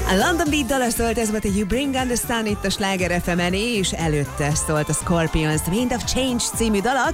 A London Beat dala szólt, ez volt a You Bring on the Sun itt a Sláger FM-en, és előtte szólt a Scorpions Wind of Change című dala,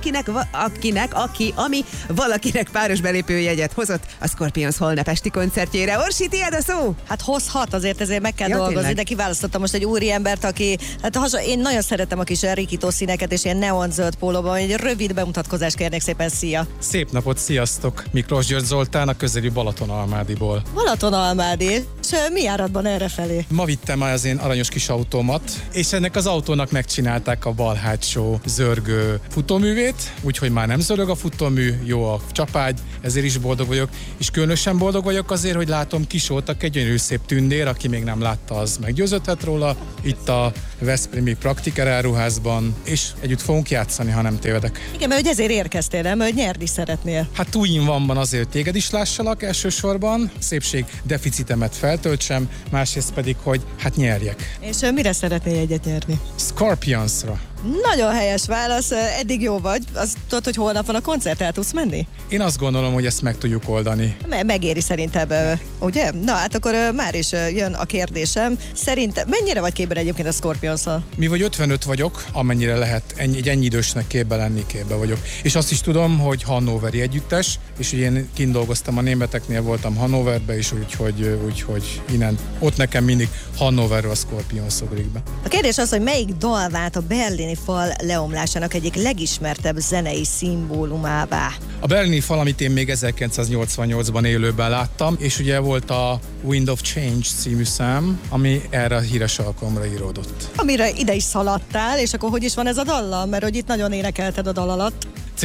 ami valakinek páros belépőjegyet hozott a Scorpions holnap esti koncertjére. Orsi, tiéd a szó? Hát hozhat, azért meg kell dolgozni, tényleg. De kiválasztottam most egy úriembert, aki, én nagyon szeretem a kis rikító színeket, és ilyen neonzöld pólóban, egy rövid bemutatkozást kérnék szépen, szia! Szép napot, sziasztok! Miklós György Zoltán a közeli Balatonalmádiból. Balatonalmádi? És mi járatban errefelé? Ma vittem az én aranyos kis autómat, és ennek az autónak megcsinálták a bal hátsó zörgő futóművét, úgyhogy már nem zörög a futómű, jó a csapágy, ezért is boldog vagyok, és különösen boldog vagyok azért, hogy látom Kisótak egy gyönyörű szép tündér, aki még nem látta, az meggyőződhet róla, itt a Veszprémi Praktiker áruházban, és együtt fogunk játszani, ha nem tévedek. Igen, mert hogy ezért érkeztél, nem? Hogy nyerni szeretnél. Hát túl van azért, hogy téged is lássalak elsősorban, szépség deficitemet feltöltsem, másrészt pedig, hogy hát nyerjek. És mire szeretnél egyet nyerni? Scorpionsra. Nagyon helyes válasz, eddig jó vagy. Azt tudod, hogy holnap van a koncert, el tudsz menni? Én azt gondolom, hogy ezt meg tudjuk oldani. Megéri szerintem, ugye? Na hát akkor már is jön a kérdésem. Szerintem mennyire vagy képben egyébként a Scorpions-szal? Mi vagy 55 vagyok, amennyire lehet egy ennyi idősnek képben lenni, képben vagyok. És azt is tudom, hogy hannoveri együttes, és ugye én kint dolgoztam a németeknél, voltam Hannoverbe is, úgyhogy innen ott nekem mindig Hannoverről a Scorpions ugrik be. A kérdés az, hogy melyik dal vált a berlini fal leomlásának egyik legismertebb zenei szimbólumává? A berlini fal, amit én még 1988-ban élőben láttam, és ugye volt a Wind of Change című szám, ami erre a híres alkalomra íródott. Amire ide is szaladtál, és akkor hogy is van ez a dallam? Mert hogy itt nagyon énekelted a dal alatt.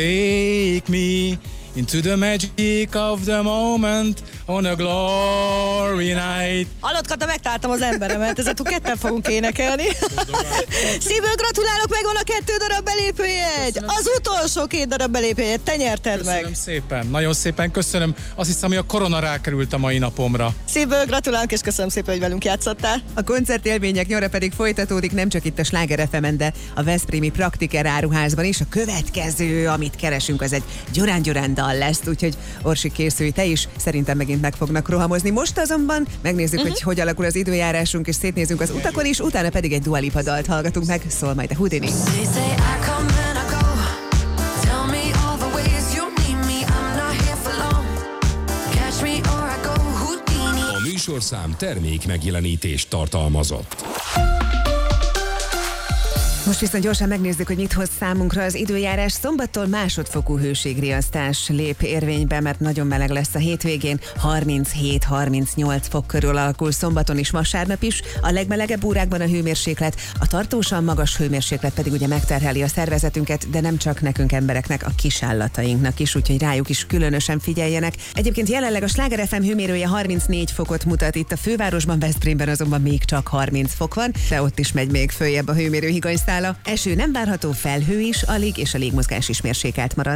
Take me into the magic of the moment on a glory night. Hallott, Kata, megtaláltam az emberemet, ezzel ketten fogunk énekelni. Szívből gratulálok, megvan a 2 darab belépőjegy. Az utolsó 2 darab belépőjegy, te nyerted köszönöm meg. Szépen, nagyon szépen köszönöm. Azt hiszem, hogy a korona rákerült a mai napomra. Szívből gratulálok, és köszönöm szépen, hogy velünk játszottál. A koncertélmények nyora pedig folytatódik, nem csak itt a Sláger FM-en, de a Veszprémi Praktiker áruházban is. A következő, amit keresünk, az egy Gyurán dal lesz, úgyhogy Orsi, készülj te is, szerintem megint meg fognak rohamozni. Most azonban megnézzük, hogy alakul az időjárásunk, és szétnézünk az utakon is, utána pedig egy Dua Lipa dalt hallgatunk meg, szól majd a Houdini. A műsorszám termék megjelenítést tartalmazott. Most viszont gyorsan megnézzük, hogy mit hoz számunkra az időjárás. Szombattól másodfokú hőségriasztás lép érvénybe, mert nagyon meleg lesz a hétvégén. 37-38 fok körül alakul szombaton és vasárnap is. A legmelegebb órákban a hőmérséklet, a tartósan magas hőmérséklet pedig ugye megterheli a szervezetünket, de nem csak nekünk embereknek, a kisállatainknak is, úgyhogy rájuk is különösen figyeljenek. Egyébként jelenleg a Sláger FM hőmérője 34 fokot mutat, itt a fővárosban, Veszprémben azonban még csak 30 fok van, de ott is megy még följebb a hőmérő higanyszála. Eső nem várható, felhő is alig, és a légmozgás is mérsékelt marad.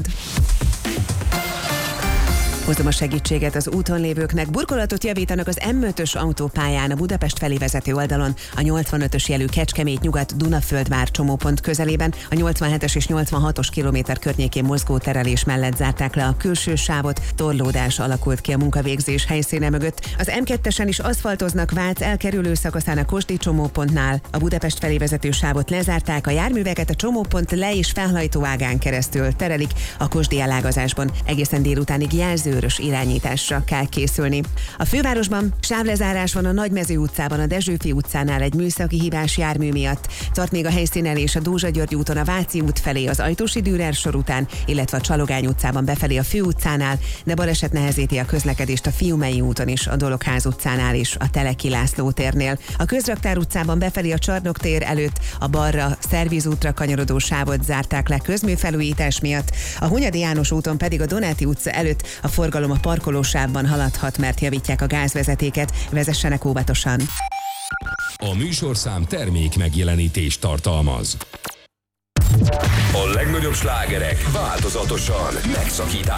Hozom a segítséget az úton lévőknek. Burkolatot javítanak az M5-ös autópályán a Budapest felé vezető oldalon, a 85-ös jelű Kecskemét-Nyugat-Dunaföldvár csomópont közelében, a 87-es és 86-os kilométer környékén mozgó terelés mellett zárták le a külső sávot, torlódás alakult ki a munkavégzés helyszíne mögött. Az M2-esen is aszfaltoznak Vác elkerülő szakaszán a Kosdi csomópontnál, a Budapest felé vezető sávot lezárták, a járműveket a csomópont le- és felhajtóágán keresztül terelik a Kosdi elágazásban. Egészen délutánig jelzőrös irányításra kell készülni. A fővárosban sávlezárás van a Nagymező utcában, a Dezsőfi utcánál egy műszaki hibás jármű miatt. Tart még a helyszínelés a Dózsa György úton a Váci út felé az Ajtósi Dürer sor után, illetve a Csalogány utcában befelé a Főutcánál, de baleset nehezíti a közlekedést a Fiumei úton is, a Dologház utcánál is, a Teleki László térnél. A Közraktár utcában befelé a Csarnok tér előtt a balra Szerviz útra kanyarodó sávot zárták le közműfelújítás miatt. A Hunyadi János úton pedig a Donáti utca előtt a forgalom a parkolósávban haladhat, mert javítják a gázvezetéket, vezessenek óvatosan. A műsorszám termék megjelenítést tartalmaz. A legnagyobb slágerek változatosan megszakítás